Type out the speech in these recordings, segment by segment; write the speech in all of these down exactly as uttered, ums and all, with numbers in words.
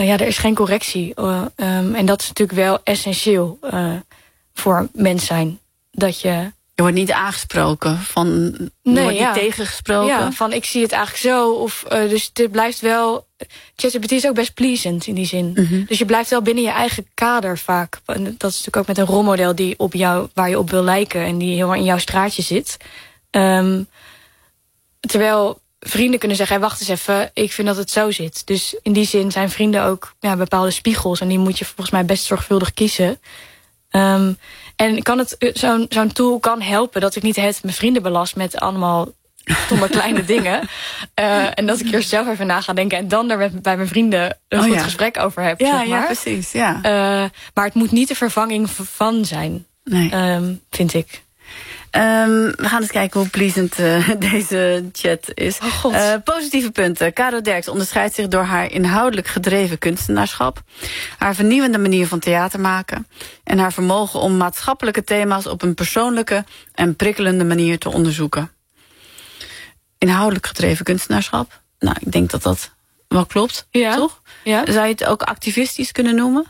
Uh, ja, er is geen correctie. Uh, um, en dat is natuurlijk wel essentieel uh, voor mens zijn. Dat je... Je wordt niet aangesproken, van, je nee, wordt ja. niet tegengesproken. Ja, van ik zie het eigenlijk zo. Of, uh, dus het blijft wel... ChatGPT is ook best pleasant in die zin. Mm-hmm. Dus je blijft wel binnen je eigen kader vaak. En dat is natuurlijk ook met een rolmodel die op jou, waar je op wil lijken. En die helemaal in jouw straatje zit. Um, terwijl vrienden kunnen zeggen, hey, wacht eens even, ik vind dat het zo zit. Dus in die zin zijn vrienden ook ja, bepaalde spiegels. En die moet je volgens mij best zorgvuldig kiezen. Um, en kan het, zo'n, zo'n tool kan helpen dat ik niet het mijn vrienden belast met allemaal stomme kleine dingen. Uh, en dat ik hier zelf even na ga denken en dan er met, bij mijn vrienden een oh, goed ja. gesprek over heb. Ja, zeg maar. ja precies. Ja. Uh, maar het moet niet de vervanging van zijn, nee. um, vind ik. Um, we gaan eens kijken hoe pleasant uh, deze chat is. Oh God. Uh, positieve punten. Caro Derks onderscheidt zich door haar inhoudelijk gedreven kunstenaarschap, haar vernieuwende manier van theater maken en haar vermogen om maatschappelijke thema's op een persoonlijke en prikkelende manier te onderzoeken. Inhoudelijk gedreven kunstenaarschap? Nou, ik denk dat dat wel klopt, ja. toch? Ja. Zou je het ook activistisch kunnen noemen?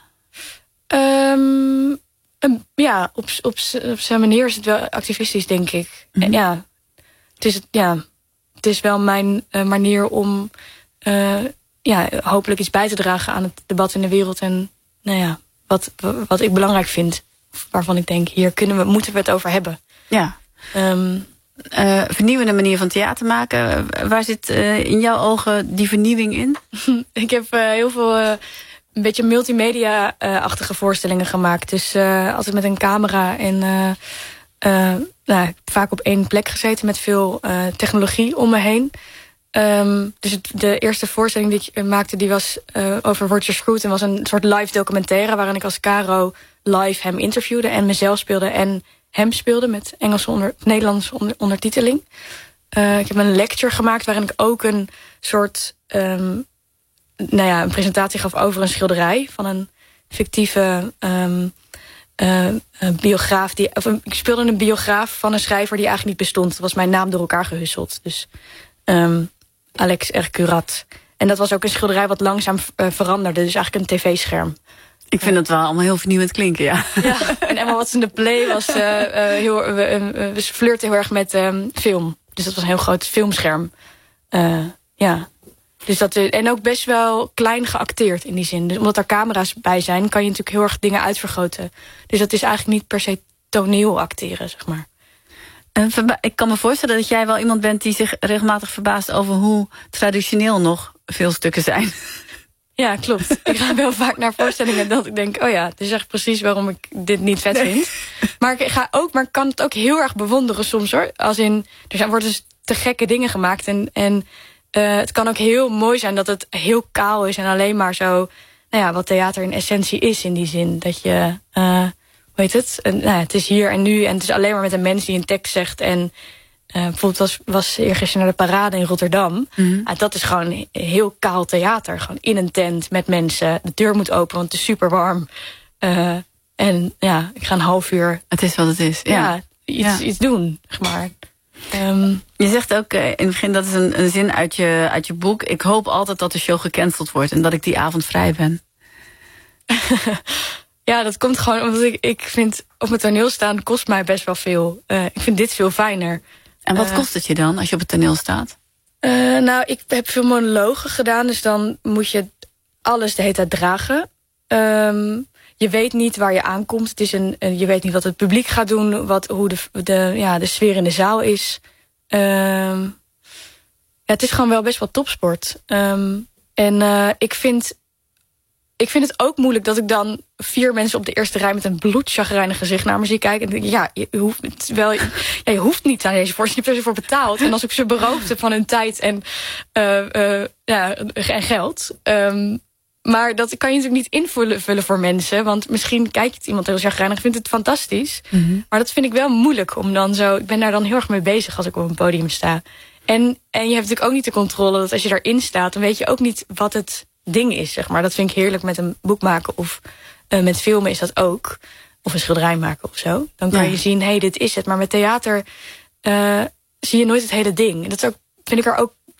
Um, um, ja, op, op, op zijn manier is het wel activistisch, denk ik. Mm-hmm. Ja, het is, ja, het is wel mijn uh, manier om uh, ja, hopelijk iets bij te dragen aan het debat in de wereld. En nou ja, wat, wat ik belangrijk vind, waarvan ik denk, hier kunnen we, moeten we het over hebben. Ja. Um, Uh, vernieuwende manier van theater maken. Waar zit uh, in jouw ogen die vernieuwing in? Ik heb uh, heel veel uh, een beetje multimedia-achtige voorstellingen gemaakt. Dus uh, altijd met een camera en uh, uh, nou, vaak op één plek gezeten met veel uh, technologie om me heen. Um, dus het, de eerste voorstelling die ik maakte, die was uh, over Roger Scruton, was een soort live documentaire waarin ik als Caro live hem interviewde en mezelf speelde en hem speelde met Engelse onder, Nederlandse onder, ondertiteling. Uh, ik heb een lecture gemaakt waarin ik ook een soort um, nou ja, een presentatie gaf over een schilderij van een fictieve um, uh, een biograaf. Die, of een, ik speelde een biograaf van een schrijver die eigenlijk niet bestond. Dat was mijn naam door elkaar gehusseld. Dus um, Alex R. Curat. En dat was ook een schilderij wat langzaam uh, veranderde. Dus eigenlijk een tv-scherm. Ik vind het wel allemaal heel vernieuwend klinken, ja. Ja, en Emma Watson de Play was uh, uh, heel, uh, uh, we flirten heel erg met um, film. Dus dat was een heel groot filmscherm. Uh, ja. Dus dat, uh, en ook best wel klein geacteerd in die zin. Dus omdat er camera's bij zijn, kan je natuurlijk heel erg dingen uitvergroten. Dus dat is eigenlijk niet per se toneel acteren, zeg maar. En verba- ik kan me voorstellen dat jij wel iemand bent die zich regelmatig verbaast over hoe traditioneel nog veel stukken zijn. Ja, klopt. Ik ga wel vaak naar voorstellingen dat ik denk, oh ja, dit is echt precies waarom ik dit niet vet nee. vind. Maar ik ga ook, maar ik kan het ook heel erg bewonderen soms hoor. Als in, er zijn, worden dus te gekke dingen gemaakt. En, en uh, het kan ook heel mooi zijn dat het heel kaal is en alleen maar zo, nou ja, wat theater in essentie is in die zin. Dat je, uh, hoe heet het? En, nou, het is hier en nu en het is alleen maar met een mens die een tekst zegt en Uh, bijvoorbeeld was, was eergisteren naar de Parade in Rotterdam. Mm-hmm. Uh, dat is gewoon heel kaal theater. Gewoon in een tent met mensen. De deur moet open, want het is super warm. Uh, en ja, ik ga een half uur. Het is wat het is. Ja, ja, iets, ja. iets doen, zeg maar. Um, je zegt ook uh, in het begin, dat is een, een zin uit je, uit je boek. Ik hoop altijd dat de show gecanceld wordt en dat ik die avond vrij ben. Ja, dat komt gewoon omdat ik, ik vind op het toneel staan kost mij best wel veel. Uh, ik vind dit veel fijner. En wat uh, kost het je dan als je op het toneel staat? Uh, nou, ik heb veel monologen gedaan, dus dan moet je alles de hele tijd dragen. Um, je weet niet waar je aankomt. Het is een, een, je weet niet wat het publiek gaat doen, wat, hoe de, de, ja, de sfeer in de zaal is. Um, ja, het is gewoon wel best wel topsport. Um, en uh, ik vind... Ik vind het ook moeilijk dat ik dan vier mensen op de eerste rij met een bloedchagrijnig gezicht naar me zie kijken. En denk, ja, je hoeft, wel, ja, je hoeft niet aan deze voorstelling, je hebt er voor betaald. En als ik ze beroofd heb van hun tijd en, uh, uh, ja, en geld. Um, maar dat kan je natuurlijk niet invullen voor mensen. Want misschien kijkt iemand heel chagrijnig, vindt het fantastisch. Mm-hmm. Maar dat vind ik wel moeilijk om dan zo. Ik ben daar dan heel erg mee bezig als ik op een podium sta. En, en je hebt natuurlijk ook niet de controle dat als je daarin staat, dan weet je ook niet wat het ding is, zeg maar. Dat vind ik heerlijk met een boek maken of uh, met filmen is dat ook. Of een schilderij maken of zo. Dan kan ja. je zien, hé, hey, dit is het. Maar met theater uh, zie je nooit het hele ding. En dat is ook, vind ik er ook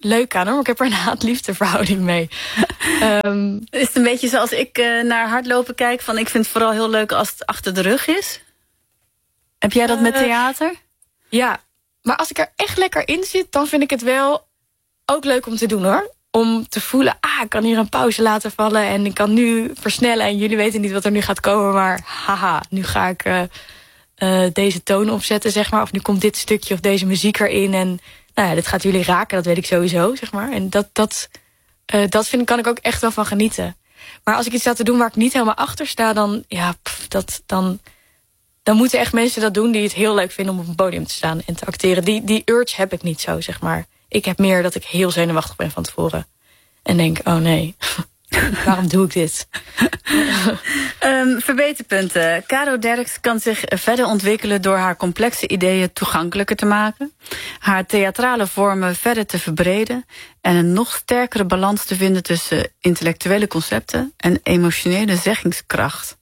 leuk aan, hoor. Maar ik heb er een haat-liefde verhouding mee. um, Is het een beetje zoals ik uh, naar hardlopen kijk? Van ik vind het vooral heel leuk als het achter de rug is. Heb jij dat uh, met theater? Ja, maar als ik er echt lekker in zit, dan vind ik het wel ook leuk om te doen, hoor. Om te voelen, ah, ik kan hier een pauze laten vallen en ik kan nu versnellen en jullie weten niet wat er nu gaat komen, maar haha, nu ga ik uh, uh, deze toon opzetten, zeg maar. Of nu komt dit stukje of deze muziek erin en nou ja, dit gaat jullie raken, dat weet ik sowieso, zeg maar. En dat, dat, uh, dat vind ik, kan ik ook echt wel van genieten. Maar als ik iets sta te doen waar ik niet helemaal achter sta, dan, ja, pff, dat, dan, dan moeten echt mensen dat doen die het heel leuk vinden om op een podium te staan en te acteren. Die, die urge heb ik niet zo, zeg maar. Ik heb meer dat ik heel zenuwachtig ben van tevoren. En denk, oh nee, waarom doe ik dit? um, verbeterpunten. Caro Derks kan zich verder ontwikkelen door haar complexe ideeën toegankelijker te maken, haar theatrale vormen verder te verbreden en een nog sterkere balans te vinden tussen intellectuele concepten en emotionele zeggingskracht.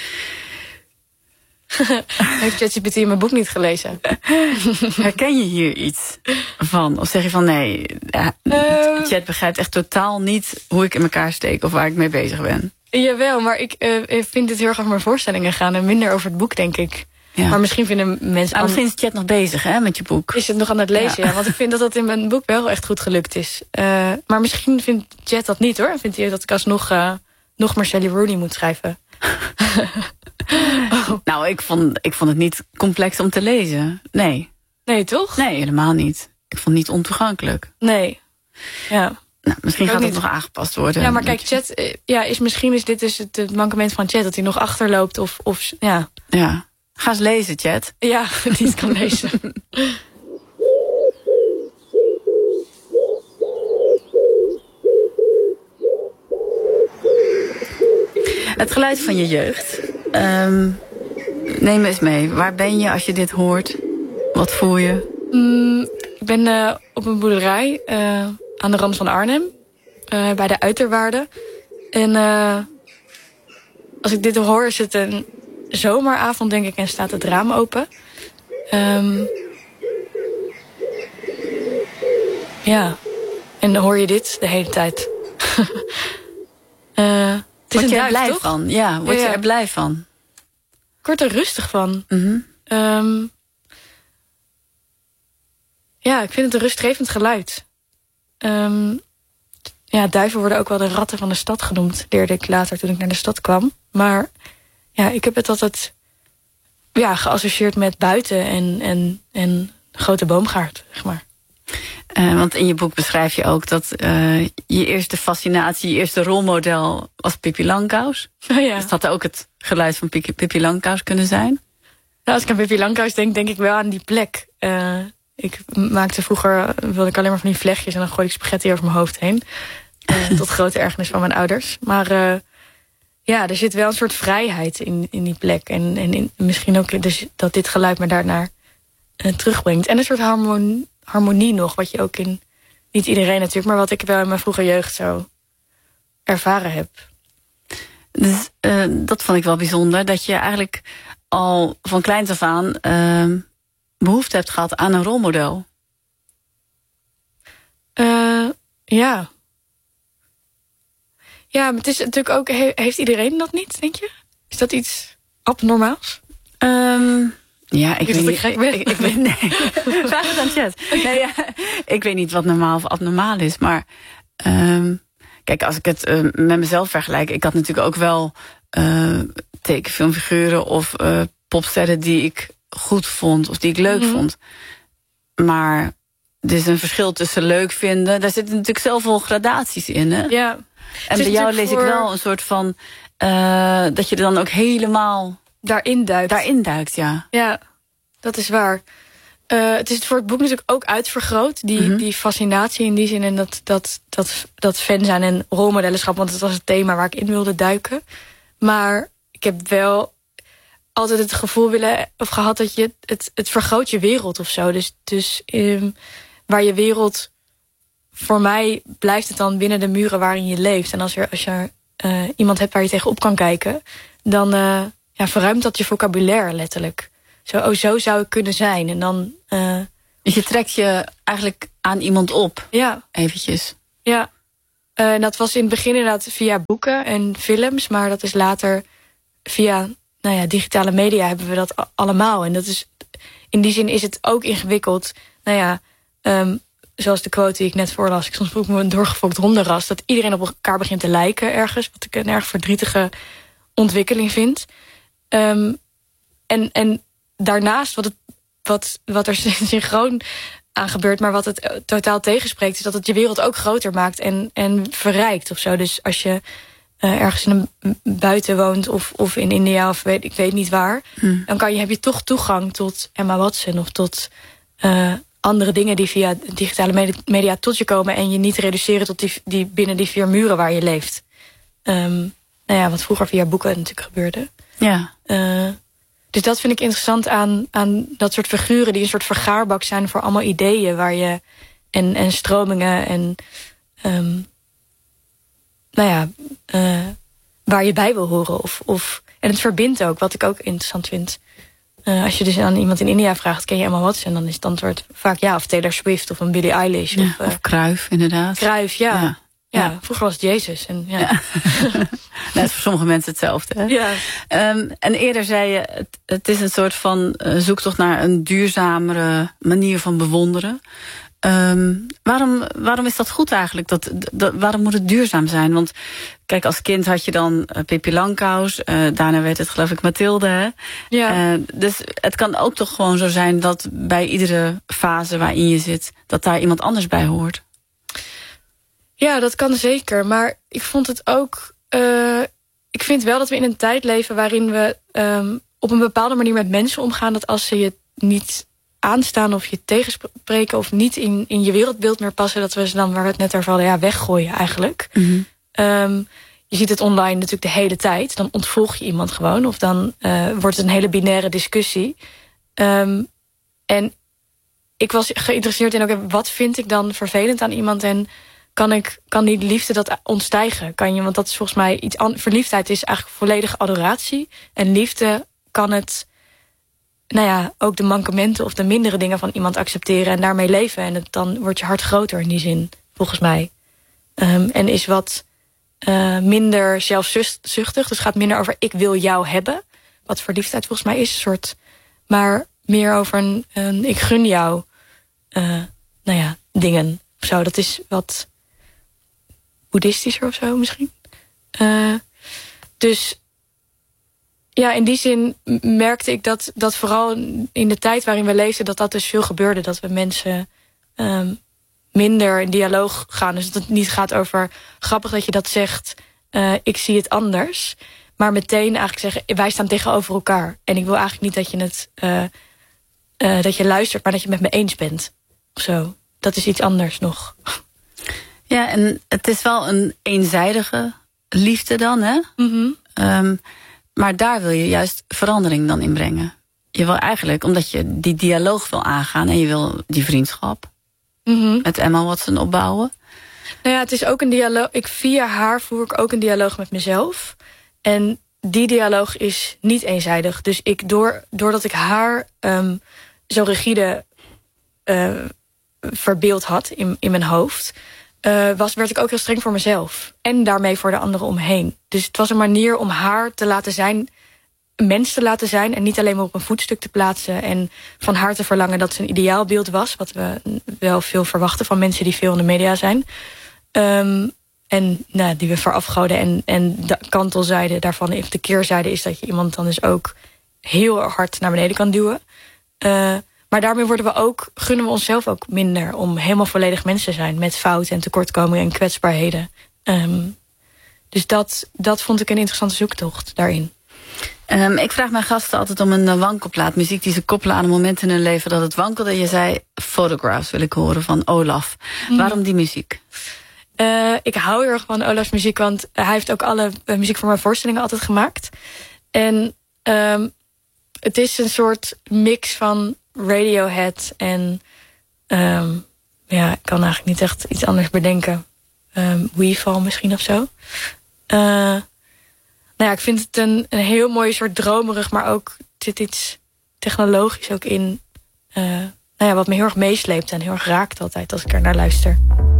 Heeft ChatGPT in mijn boek niet gelezen? Herken je hier iets van? Of zeg je van nee, ja, uh, Chat begrijpt echt totaal niet hoe ik in elkaar steek of waar ik mee bezig ben? Jawel, maar ik uh, vind het heel erg over mijn voorstellingen gaan en minder over het boek, denk ik. Ja. Maar misschien vinden mensen... Ah, misschien is Chat nog bezig, hè, met je boek. Is het nog aan het lezen, ja. ja want ik vind dat dat in mijn boek wel echt goed gelukt is. Uh, maar misschien vindt Chat dat niet, hoor. Vindt hij dat ik alsnog uh, nog maar Sally Rooney moet schrijven. Oh. Nou, ik vond, ik vond het niet complex om te lezen. Nee. Nee, toch? Nee, helemaal niet. Ik vond het niet ontoegankelijk. Nee. Ja. Nou, misschien gaat het nog aangepast worden. Ja, maar kijk, Chat, ja, is, misschien is dit dus het, het mankement van Chat, dat hij nog achterloopt of, of ja. Ja. Ga eens lezen, Chat. Ja, die kan lezen. Het geluid van je jeugd. Um, neem me eens mee. Waar ben je als je dit hoort? Wat voel je? Mm, ik ben uh, op een boerderij uh, aan de rand van Arnhem. Uh, bij de Uiterwaarden. En uh, als ik dit hoor is het een zomeravond, denk ik, en staat het raam open. Um, ja. En dan hoor je dit de hele tijd. uh, Word je er blij toch? van? Ja, word ja, ja. je er blij van? Ik word er rustig van. Mm-hmm. Um, ja, ik vind het een rustgevend geluid. Um, ja, duiven worden ook wel de ratten van de stad genoemd, leerde ik later toen ik naar de stad kwam. Maar ja, ik heb het altijd ja, geassocieerd met buiten en, en, en grote boomgaard, zeg maar. Uh, want in je boek beschrijf je ook dat uh, je eerste fascinatie, je eerste rolmodel was Pippi Langkous. Oh ja. Dus dat had ook het geluid van Pippi Langkous kunnen zijn? Nou, als ik aan Pippi Langkous denk, denk ik wel aan die plek. Uh, ik maakte vroeger, wilde ik alleen maar van die vlechtjes en dan gooide ik spaghetti over mijn hoofd heen. Uh, tot grote ergernis van mijn ouders. Maar uh, ja, er zit wel een soort vrijheid in, in die plek. En, en in, misschien ook dus dat dit geluid me daarnaar uh, terugbrengt. En een soort harmonie. harmonie nog, wat je ook in... Niet iedereen natuurlijk, maar wat ik wel in mijn vroege jeugd zo ervaren heb. Dus uh, dat vond ik wel bijzonder, dat je eigenlijk al van kleins af aan uh, behoefte hebt gehad aan een rolmodel. Uh, ja. Ja, maar het is natuurlijk ook... He, heeft iedereen dat niet, denk je? Is dat iets abnormaals? Um, Ja, ik, ik weet niet. Ik, ik, ik, ik weet, nee. Vraag het aan Chat. Nee, ja, ik weet niet wat normaal of abnormaal is. Maar um, kijk, als ik het uh, met mezelf vergelijk... Ik had natuurlijk ook wel uh, tekenfilmfiguren of uh, popsterren die ik goed vond. Of die ik leuk mm-hmm. vond. Maar er is een verschil tussen leuk vinden. Daar zitten natuurlijk zoveel gradaties in. Hè? Ja. En bij jou lees voor... ik wel een soort van... Uh, dat je er dan ook helemaal... Daarin duikt. Daarin duikt, ja. Ja, dat is waar. Uh, het is voor het boek natuurlijk ook uitvergroot. Die, mm-hmm. die fascinatie in die zin. En dat, dat, dat, dat fan zijn en rolmodellenschap. Want het was het thema waar ik in wilde duiken. Maar ik heb wel altijd het gevoel willen of gehad dat je het, het vergroot je wereld of zo. Dus, dus um, waar je wereld... Voor mij blijft het dan binnen de muren waarin je leeft. En als, er, als je uh, iemand hebt waar je tegenop kan kijken... dan... Uh, Ja, verruimt dat je vocabulaire letterlijk. Zo, oh, zo zou ik kunnen zijn. En dan uh, Dus je trekt je eigenlijk aan iemand op, ja. eventjes. Ja, uh, en dat was in het begin inderdaad via boeken en films, maar dat is later via nou ja, digitale media hebben we dat allemaal. En dat is, in die zin is het ook ingewikkeld. Nou ja, um, zoals de quote die ik net voorlas, ik soms voel ik me een doorgefokt hondenras, dat iedereen op elkaar begint te lijken ergens, wat ik een erg verdrietige ontwikkeling vind. Um, en, en daarnaast, wat, het, wat, wat er synchroon aan gebeurt, maar wat het totaal tegenspreekt, is dat het je wereld ook groter maakt en, en verrijkt of zo. Dus als je uh, ergens in een buiten woont of, of in India of weet, ik weet niet waar, hmm. dan kan je, heb je toch toegang tot Emma Watson of tot uh, andere dingen die via digitale media tot je komen en je niet reduceren tot die, die binnen die vier muren waar je leeft. Um, nou ja, wat vroeger via boeken natuurlijk gebeurde. Ja. Uh, dus dat vind ik interessant aan, aan dat soort figuren die een soort vergaarbak zijn voor allemaal ideeën waar je en, en stromingen en um, nou ja, uh, waar je bij wil horen. Of, of, en het verbindt ook, wat ik ook interessant vind. Uh, als je dus aan iemand in India vraagt, ken je Emma Watson? Dan is het antwoord vaak ja, of Taylor Swift of een Billie Eilish. Ja, of, uh, of Cruyff, inderdaad. Cruyff, ja. ja. Ja, Ja. vroeger was het Jezus. En, ja. Ja. Dat is voor sommige mensen hetzelfde. Hè? Ja. Um, en eerder zei je, het, het is een soort van uh, zoektocht naar een duurzamere manier van bewonderen. Um, waarom, waarom is dat goed eigenlijk? Dat, dat, waarom moet het duurzaam zijn? Want kijk, als kind had je dan uh, Pippi Langkous. Uh, daarna werd het geloof ik Mathilde. Hè? Ja. Uh, dus het kan ook toch gewoon zo zijn dat bij iedere fase waarin je zit, dat daar iemand anders bij hoort. Ja, dat kan zeker. Maar ik vond het ook. Uh, ik vind wel dat we in een tijd leven waarin we um, op een bepaalde manier met mensen omgaan. Dat als ze je niet aanstaan of je tegenspreken of niet in, in je wereldbeeld meer passen, dat we ze dan, waar we het net over hadden, ja, weggooien eigenlijk. Mm-hmm. Um, je ziet het online natuurlijk de hele tijd. Dan ontvolg je iemand gewoon. Of dan uh, wordt het een hele binaire discussie. Um, en ik was geïnteresseerd in, okay, wat vind ik dan vervelend aan iemand en Kan, ik, kan die liefde dat ontstijgen? Kan je, want dat is volgens mij iets anders. Verliefdheid is eigenlijk volledige adoratie. En liefde kan het, nou ja, ook de mankementen of de mindere dingen van iemand accepteren en daarmee leven. En het, dan wordt je hart groter in die zin, volgens mij. Um, en is wat uh, minder zelfzuchtig. Dus gaat minder over ik wil jou hebben. Wat verliefdheid volgens mij is, een soort. Maar meer over een, een ik gun jou, uh, nou ja, dingen. Zo, dat is wat boeddhistischer of zo misschien. Uh, dus ja, in die zin merkte ik dat, dat vooral in de tijd waarin we leefden, dat dat dus veel gebeurde. Dat we mensen um, minder in dialoog gaan. Dus dat het niet gaat over, grappig dat je dat zegt, uh, ik zie het anders. Maar meteen eigenlijk zeggen, wij staan tegenover elkaar. En ik wil eigenlijk niet dat je het uh, uh, dat je luistert, maar dat je het met me eens bent. Of zo. Dat is iets anders nog. Ja, en het is wel een eenzijdige liefde dan, hè? Mm-hmm. Um, maar daar wil je juist verandering dan in brengen. Je wil eigenlijk, omdat je die dialoog wil aangaan en je wil die vriendschap mm-hmm. met Emma Watson opbouwen. Nou ja, het is ook een dialoog. Ik via haar voer ik ook een dialoog met mezelf. En die dialoog is niet eenzijdig. Dus ik door, doordat ik haar um, zo rigide Uh, verbeeld had in, in mijn hoofd, uh, was, werd ik ook heel streng voor mezelf. En daarmee voor de anderen omheen. Dus het was een manier om haar te laten zijn, een mens te laten zijn, en niet alleen maar op een voetstuk te plaatsen en van haar te verlangen dat ze een ideaalbeeld was, wat we wel veel verwachten van mensen die veel in de media zijn. Um, en nou, die we verafgoden. En, en de kantelzijde daarvan, of de keerzijde, is dat je iemand dan dus ook heel hard naar beneden kan duwen. Uh, Maar daarmee worden we ook, gunnen we onszelf ook minder om helemaal volledig mens te zijn met fouten en tekortkomingen en kwetsbaarheden. Um, dus dat, dat vond ik een interessante zoektocht daarin. Um, ik vraag mijn gasten altijd om een wankelplaat. Muziek die ze koppelen aan een moment in hun leven dat het wankelde. Je zei, Photographs wil ik horen van Olaf. Mm. Waarom die muziek? Uh, ik hou heel erg van Olaf's muziek, want hij heeft ook alle uh, muziek voor mijn voorstellingen altijd gemaakt. En um, het is een soort mix van Radiohead en um, ja, ik kan eigenlijk niet echt iets anders bedenken. Um, Weefall misschien of zo. Uh, nou ja, ik vind het een, een heel mooi soort dromerig, maar ook zit iets technologisch ook in. Uh, nou ja, wat me heel erg meesleept en heel erg raakt altijd als ik er naar luister.